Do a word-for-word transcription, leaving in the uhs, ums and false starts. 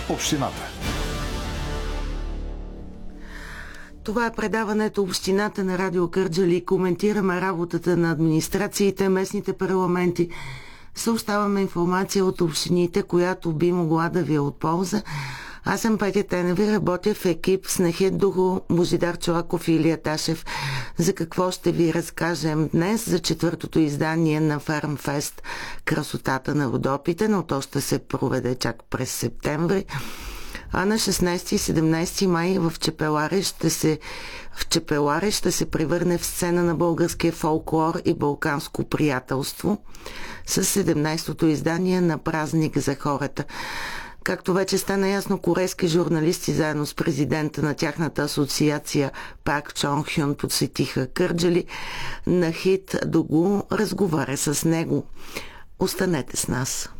общината. Това е предаването Общината на Радио Кърджали. Коментираме работата на администрациите, местните парламенти. Съобщаваме информация от общините, която би могла да ви е от полза. Аз съм Петя Теневи, работя в екип с Нехет Духо, Божидар Чолаков и Илия Ташев. За какво ще ви разкажем днес? За четвъртото издание на Фармфест Красотата на Родопите, но то ще се проведе чак през септември. А на шестнайсети и седемнайсети май в Чепеларе ще се, в Чепеларе ще се превърне в сцена на българския фолклор и балканско приятелство с седемнайсетото издание на Празник за хората. Както вече стана ясно, корейски журналисти заедно с президента на тяхната асоциация Пак Чон Хюн посетиха Кърджали. Нехет Духо разговаря с него. Останете с нас.